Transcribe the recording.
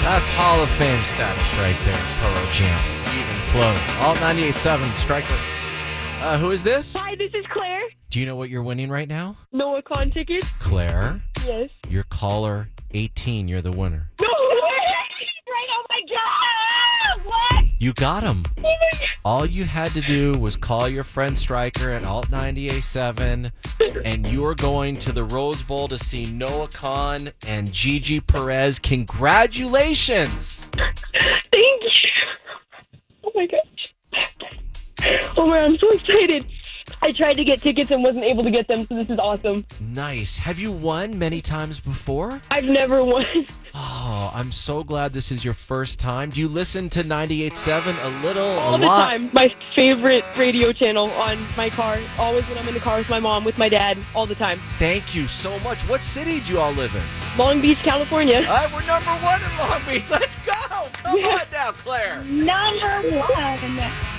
That's Hall of Fame status right there. Pearl Jam. Even flow. Alt 98.7 Striker. Who is this? Hi, this is Claire. Do you know what you're winning right now? Noah Con tickets. Claire, Yes. you're caller 18. You're the winner. No way! Right? Oh my God! What? You got him. Oh my God. All you had to do was call your friend Stryker at Alt 98.7, and you're going to the Rose Bowl to see Noah Khan and Gigi Perez. Congratulations! Thank you. Oh my gosh. Oh my, I'm so excited. I tried to get tickets and wasn't able to get them, so this is awesome. Nice. Have you won many times before? I've never won. Oh, I'm so glad this is your first time. Do you listen to 98.7 a little, All a the lot? time. My favorite radio channel on my car. Always when I'm in the car with my mom, with my dad, all the time. Thank you so much. What city do you all live in? Long Beach, California. We're number one in Long Beach. Let's go. Come on now, Claire. Number one.